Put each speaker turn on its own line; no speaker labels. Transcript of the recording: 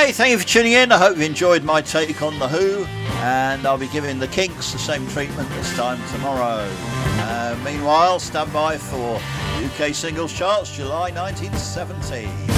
Okay, thank you for tuning in. I hope you enjoyed my take on The Who, and I'll be giving the Kinks the same treatment this time tomorrow. Meanwhile, stand by for UK Singles Charts July 1970.